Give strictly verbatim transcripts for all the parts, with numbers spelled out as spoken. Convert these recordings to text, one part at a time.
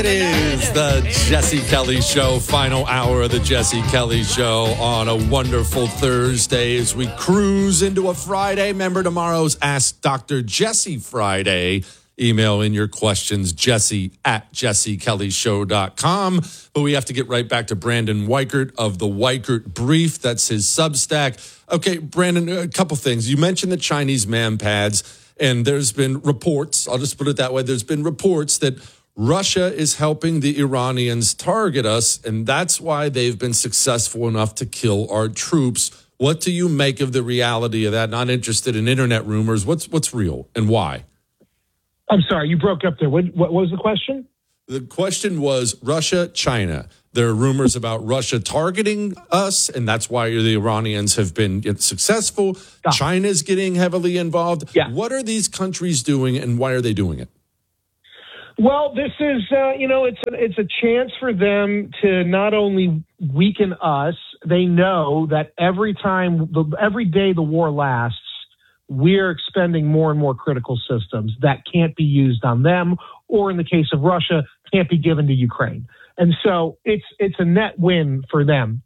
It is the Jesse Kelly Show, final hour of the Jesse Kelly Show on a wonderful Thursday as we cruise into a Friday. Remember, tomorrow's Ask Doctor Jesse Friday. Email in your questions, jesse at jesse kelly show dot com. But we have to get right back to Brandon Weichert of the Weichert Brief. That's his Substack. Okay, Brandon, a couple things. You mentioned the Chinese man pads, and there's been reports, I'll just put it that way, there's been reports that Russia is helping the Iranians target us, and that's why they've been successful enough to kill our troops. What do you make of the reality of that? Not interested in internet rumors. What's what's real and why? I'm sorry, you broke up there. What, what was the question? The question was Russia, China. There are rumors about Russia targeting us, and that's why the Iranians have been successful. Ah. China's getting heavily involved. Yeah. What are these countries doing, and why are they doing it? Well, this is, uh, you know, it's a, it's a chance for them to not only weaken us, they know that every time, the, every day the war lasts, we're expending more and more critical systems that can't be used on them, or in the case of Russia, can't be given to Ukraine. And so it's it's a net win for them.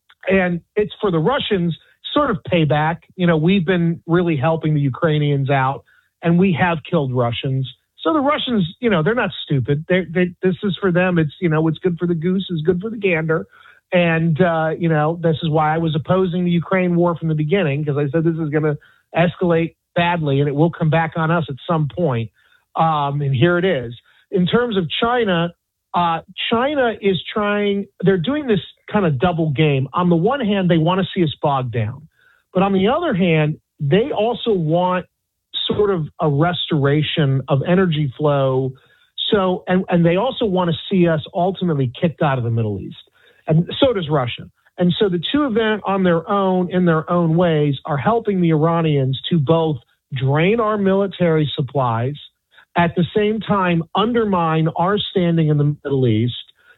And it's for the Russians, sort of payback. You know, we've been really helping the Ukrainians out, and we have killed Russians. So the Russians, you know, they're not stupid. They're, they, this is for them. It's, you know, what's good for the goose is good for the gander. And, uh, you know, this is why I was opposing the Ukraine war from the beginning, because I said this is going to escalate badly and it will come back on us at some point. Um, and here it is. In terms of China, uh, China is trying, they're doing this kind of double game. On the one hand, they want to see us bogged down. But on the other hand, they also want sort of a restoration of energy flow. So, and, and they also want to see us ultimately kicked out of the Middle East. And so does Russia. And so the two of them on their own, in their own ways, are helping the Iranians to both drain our military supplies, at the same time undermine our standing in the Middle East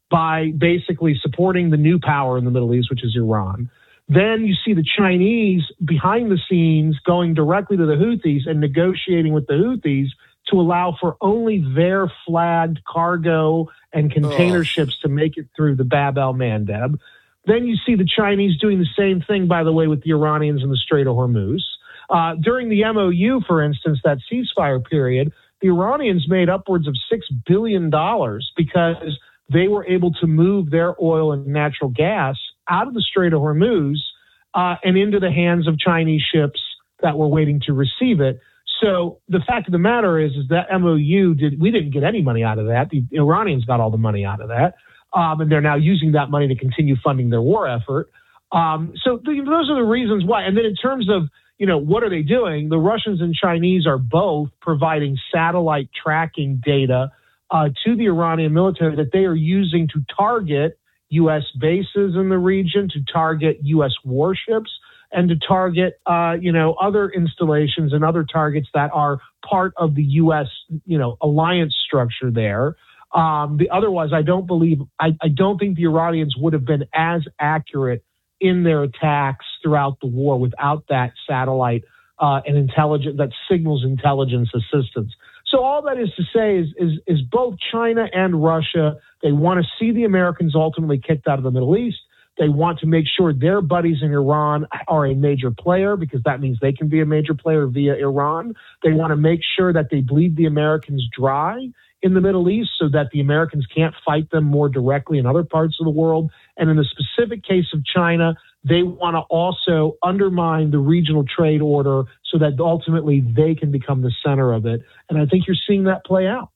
by basically supporting the new power in the Middle East, which is Iran. Then you see the Chinese behind the scenes going directly to the Houthis and negotiating with the Houthis to allow for only their flagged cargo and container oh. ships to make it through the Bab el-Mandeb. Then you see the Chinese doing the same thing, by the way, with the Iranians in the Strait of Hormuz. Uh, during the M O U, for instance, that ceasefire period, the Iranians made upwards of six billion dollars because they were able to move their oil and natural gas out of the Strait of Hormuz uh, and into the hands of Chinese ships that were waiting to receive it. So the fact of the matter is, is that M O U, did we didn't get any money out of that. The Iranians got all the money out of that. Um, and they're now using that money to continue funding their war effort. Um, so th- those are the reasons why. And then in terms of, you know, what are they doing? The Russians and Chinese are both providing satellite tracking data uh, to the Iranian military that they are using to target U S bases in the region, to target U S warships, and to target, uh, you know, other installations and other targets that are part of the U S, you know, alliance structure there. Um, the, otherwise, I don't believe, I, I don't think the Iranians would have been as accurate in their attacks throughout the war without that satellite uh, and intelligence, that signals intelligence assistance. So all that is to say is, is, is both China and Russia, they want to see the Americans ultimately kicked out of the Middle East. They want to make sure their buddies in Iran are a major player, because that means they can be a major player via Iran. They want to make sure that they bleed the Americans dry in the Middle East so that the Americans can't fight them more directly in other parts of the world. And in the specific case of China, they want to also undermine the regional trade order so that ultimately they can become the center of it. And I think you're seeing that play out.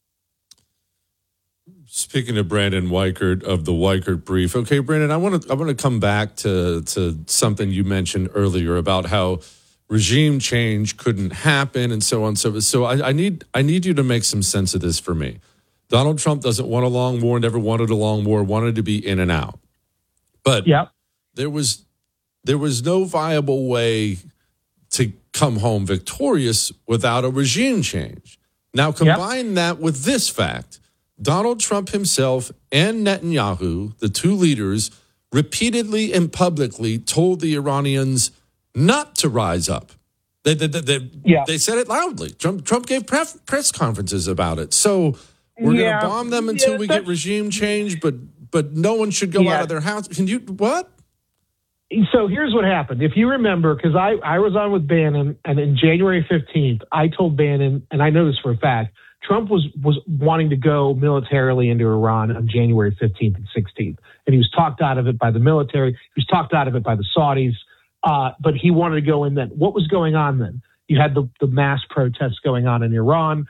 Speaking of Brandon Weichert of the Weichert Brief, okay, Brandon, I want to I want to come back to to something you mentioned earlier about how regime change couldn't happen and so on. So, so I, I need I need you to make some sense of this for me. Donald Trump doesn't want a long war, never wanted a long war, wanted to be in and out. But yep. there was there was no viable way to come home victorious without a regime change. Now, combine yep. that with this fact. Donald Trump himself and Netanyahu, the two leaders, repeatedly and publicly told the Iranians not to rise up. They, they, they, they, yeah. they said it loudly. Trump, Trump gave pref, press conferences about it. So we're Yeah. going to bomb them until Yeah, we get that's- regime change, but but no one should go Yeah. out of their house. Can you what? So here's what happened. If you remember, because I, I was on with Bannon, and in January fifteenth, I told Bannon, and I know this for a fact, Trump was, was wanting to go militarily into Iran on January fifteenth and sixteenth. And he was talked out of it by the military. He was talked out of it by the Saudis. Uh, but he wanted to go in then. What was going on then? You had the, the mass protests going on in Iran.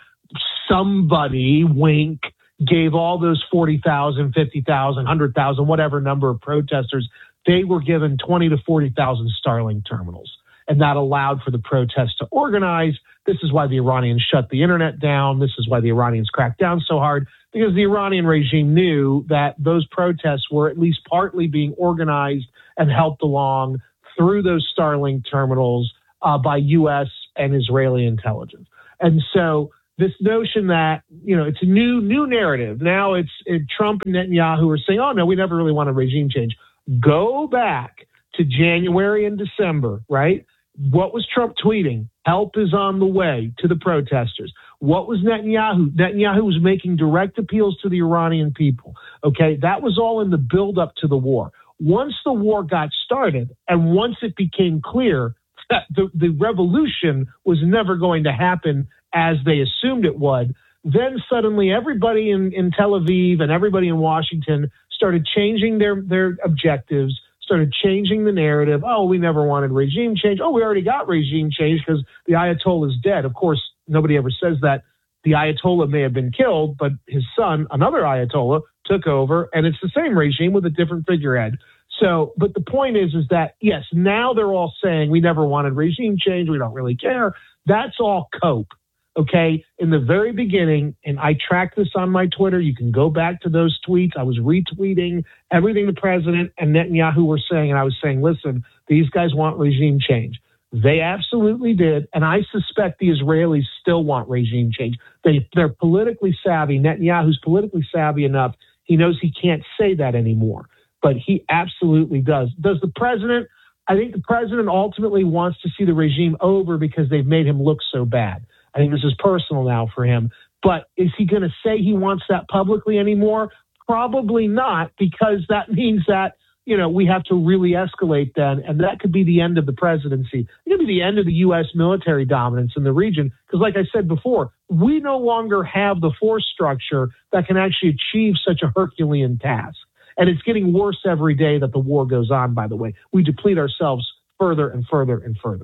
Somebody, wink, gave all those forty thousand, fifty thousand, one hundred thousand, whatever number of protesters, they were given twenty to forty thousand Starlink terminals. And that allowed for the protests to organize. This is why the Iranians shut the internet down. This is why the Iranians cracked down so hard, because the Iranian regime knew that those protests were at least partly being organized and helped along through those Starlink terminals uh, by U S and Israeli intelligence. And so this notion that, you know, it's a new new narrative. Now it's it, Trump and Netanyahu are saying, oh, no, we never really want a regime change. Go back to January and December, right? What was Trump tweeting? Help is on the way to the protesters. What was Netanyahu? Netanyahu was making direct appeals to the Iranian people. Okay, that was all in the buildup to the war. Once the war got started and once it became clear that the, the revolution was never going to happen as they assumed it would, then suddenly everybody in, in Tel Aviv and everybody in Washington started changing their, their objectives, started changing the narrative. Oh, we never wanted regime change. Oh, we already got regime change because the Ayatollah is dead. Of course, nobody ever says that. The Ayatollah may have been killed, but his son, another Ayatollah, took over, and it's the same regime with a different figurehead. So, but the point is, is that, yes, now they're all saying we never wanted regime change. We don't really care. That's all cope. Okay. In the very beginning, and I track this on my Twitter, you can go back to those tweets. I was retweeting everything the president and Netanyahu were saying. And I was saying, listen, these guys want regime change. They absolutely did. And I suspect the Israelis still want regime change. They, they're politically savvy. Netanyahu's politically savvy enough. He knows he can't say that anymore, but he absolutely does. Does the president? I think the president ultimately wants to see the regime over because they've made him look so bad. I think this is personal now for him. But is he going to say he wants that publicly anymore? Probably not, because that means that, you know, we have to really escalate then. And that could be the end of the presidency. It could be the end of the U S military dominance in the region. Because like I said before, we no longer have the force structure that can actually achieve such a Herculean task. And it's getting worse every day that the war goes on, by the way. We deplete ourselves further and further and further.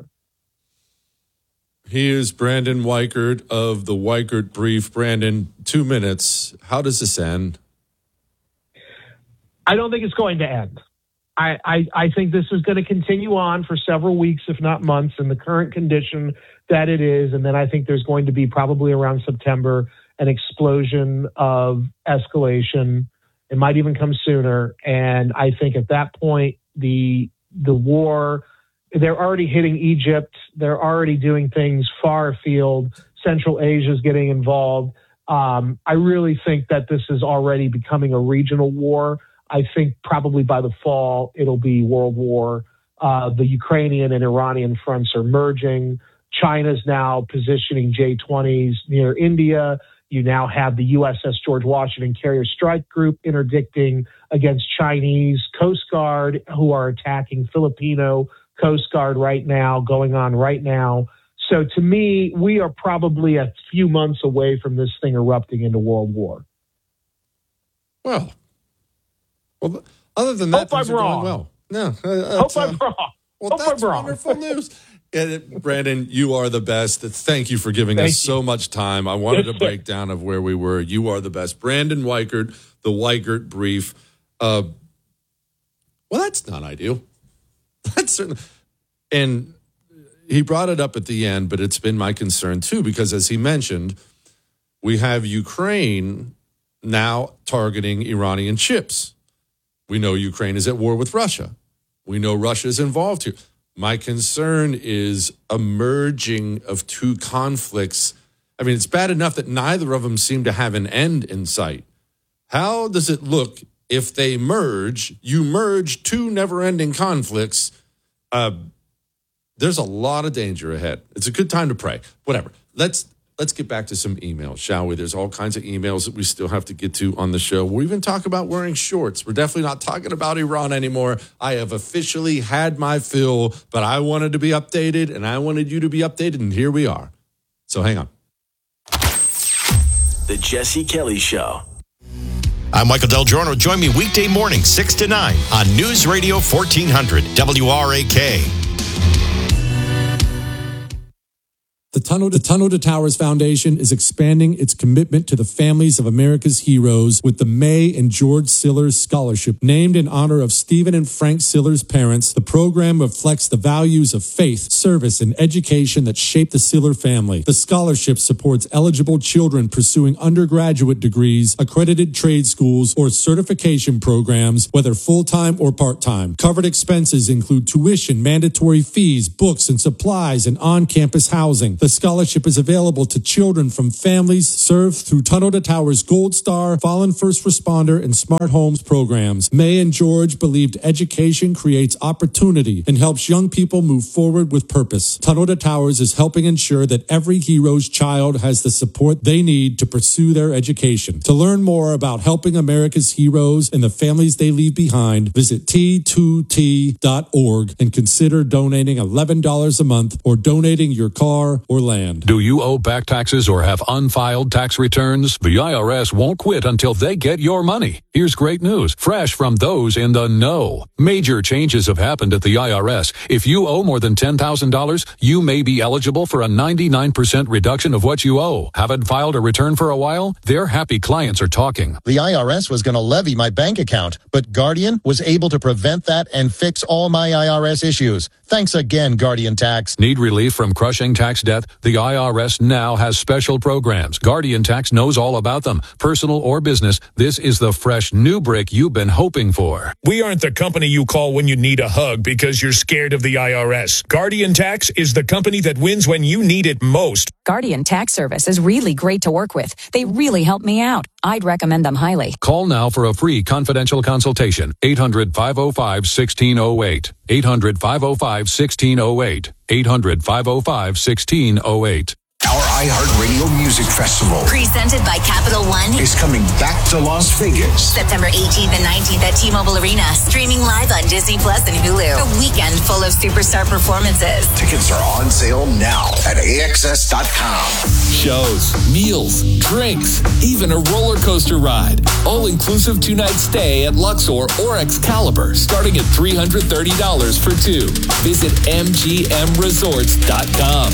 He is Brandon Weichert of the Weichert Brief. Brandon, two minutes. How does this end? I don't think it's going to end. I, I, I think this is going to continue on for several weeks, if not months, in the current condition that it is. And then I think there's going to be probably around September an explosion of escalation. It might even come sooner. And I think at that point, the the war... They're already hitting Egypt. They're already doing things far afield. Central Asia is getting involved. Um, I really think that this is already becoming a regional war. I think probably by the fall, it'll be world war. Uh, the Ukrainian and Iranian fronts are merging. China's now positioning J twenties near India. You now have the U S S George Washington Carrier Strike Group interdicting against Chinese Coast Guard who are attacking Filipino Coast Guard right now, going on right now. So to me, we are probably a few months away from this thing erupting into world war. Well, well other than that, Hope I'm wrong. Well, no, uh, Hope uh, I'm wrong. Well, Hope that's I'm wrong. wonderful news. Yeah, Brandon, you are the best. Thank you for giving Thank us you. so much time. I wanted Yes, a sir. breakdown of where we were. You are the best. Brandon Weichert, the Weichert Brief. Uh, well, that's not ideal. That's certainly... And he brought it up at the end, but it's been my concern too, because as he mentioned, we have Ukraine now targeting Iranian ships. We know Ukraine is at war with Russia. We know Russia is involved here. My concern is a merging of two conflicts. I mean, it's bad enough that neither of them seem to have an end in sight. How does it look if they merge? You merge two never-ending conflicts. Uh, There's a lot of danger ahead. It's a good time to pray. Whatever. Let's let's get back to some emails, shall we? There's all kinds of emails that we still have to get to on the show. We even talk about wearing shorts. We're definitely not talking about Iran anymore. I have officially had my fill, but I wanted to be updated, and I wanted you to be updated, and here we are. So hang on. The Jesse Kelly Show. I'm Michael Del Giorno. Join me weekday morning, six to nine on News Radio fourteen hundred W R A K. The Tunnel to Tunnel to Towers Foundation is expanding its commitment to the families of America's heroes with the May and George Sillers Scholarship. Named in honor of Stephen and Frank Sillers' parents, the program reflects the values of faith, service, and education that shaped the Siller family. The scholarship supports eligible children pursuing undergraduate degrees, accredited trade schools, or certification programs, whether full-time or part-time. Covered expenses include tuition, mandatory fees, books and supplies, and on-campus housing. The scholarship is available to children from families served through Tunnel to Towers Gold Star, Fallen First Responder, and Smart Homes programs. May and George believed education creates opportunity and helps young people move forward with purpose. Tunnel to Towers is helping ensure that every hero's child has the support they need to pursue their education. To learn more about helping America's heroes and the families they leave behind, visit T two T dot org and consider donating eleven dollars a month or donating your car or land. Do you owe back taxes or have unfiled tax returns? The I R S won't quit until they get your money. Here's great news, fresh from those in the know. Major changes have happened at the I R S. If you owe more than ten thousand dollars, you may be eligible for a ninety-nine percent reduction of what you owe. Haven't filed a return for a while? Their happy clients are talking. The I R S was going to levy my bank account, but Guardian was able to prevent that and fix all my I R S issues. Thanks again, Guardian Tax. Need relief from crushing tax debt? The I R S now has special programs. Guardian Tax knows all about them. Personal or business, this is the fresh new brick you've been hoping for. We aren't the company you call when you need a hug because you're scared of the I R S. Guardian Tax is the company that wins when you need it most. Guardian Tax Service is really great to work with. They really help me out. I'd recommend them highly. Call now for a free confidential consultation. eight hundred, five oh five, one six oh eight. eight hundred, five oh five, one six oh eight. eight hundred, five oh five, one six oh eight. Our iHeartRadio Music Festival, presented by Capital One, is coming back to Las Vegas. September eighteenth and nineteenth at T-Mobile Arena. Streaming live on Disney Plus and Hulu. A weekend full of superstar performances. Tickets are on sale now at A X S dot com. Shows, meals, drinks, even a roller coaster ride. All-inclusive two-night stay at Luxor or Excalibur, starting at three hundred thirty dollars for two. Visit M G M resorts dot com.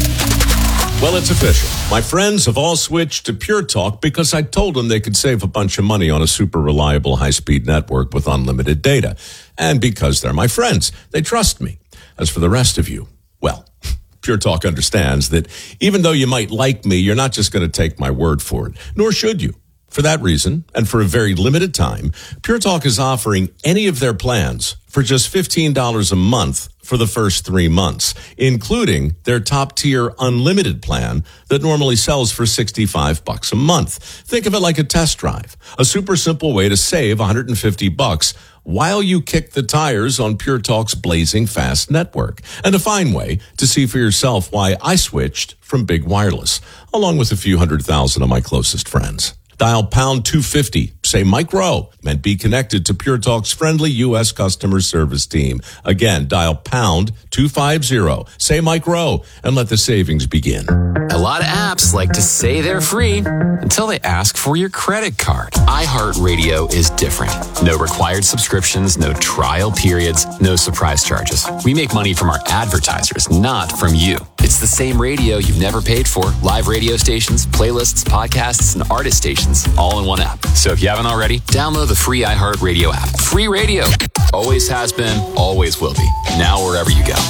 Well, it's official. My friends have all switched to Pure Talk because I told them they could save a bunch of money on a super reliable high-speed network with unlimited data. And because they're my friends, they trust me. As for the rest of you, well, Pure Talk understands that even though you might like me, you're not just going to take my word for it, nor should you. For that reason, and for a very limited time, Pure Talk is offering any of their plans for just fifteen dollars a month for the first three months, including their top-tier unlimited plan that normally sells for sixty-five bucks a month. Think of it like a test drive, a super simple way to save one hundred fifty bucks while you kick the tires on Pure Talk's blazing fast network, and a fine way to see for yourself why I switched from Big Wireless, along with a few hundred thousand of my closest friends. Dial pound two fifty, say Mike Rowe, and be connected to Pure Talk's friendly U S customer service team. Again, dial pound two fifty, say Mike Rowe, and let the savings begin. A lot of apps like to say they're free until they ask for your credit card. iHeartRadio is different. No required subscriptions, no trial periods, no surprise charges. We make money from our advertisers, not from you. It's the same radio you've never paid for. Live radio stations, playlists, podcasts, and artist stations, all in one app. So if you haven't already, download the free iHeartRadio app. Free radio. Always has been, always will be. Now wherever you go.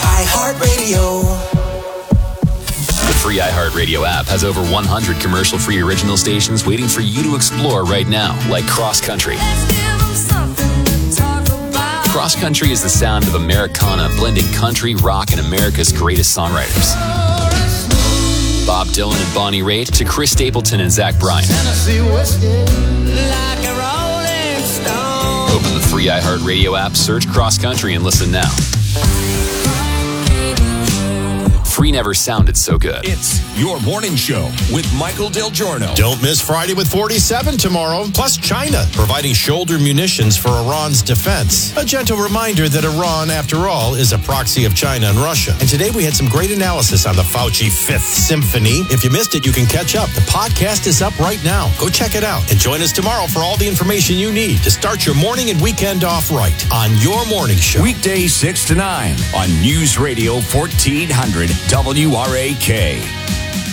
iHeartRadio. The free iHeartRadio app has over one hundred commercial-free original stations waiting for you to explore right now, like Cross Country. Cross Country is the sound of Americana, blending country, rock, and America's greatest songwriters. Bob Dylan and Bonnie Raitt to Chris Stapleton and Zach Bryan. Open the free iHeartRadio app, search Cross Country, and listen now. Free never sounded so good. It's Your Morning Show with Michael Del Giorno. Don't miss Friday with forty-seven tomorrow. Plus China, providing shoulder munitions for Iran's defense. A gentle reminder that Iran, after all, is a proxy of China and Russia. And today we had some great analysis on the Fauci Fifth Symphony. If you missed it, you can catch up. The podcast is up right now. Go check it out. And join us tomorrow for all the information you need to start your morning and weekend off right on Your Morning Show. Weekdays six to nine on News Radio fourteen hundred W R A K.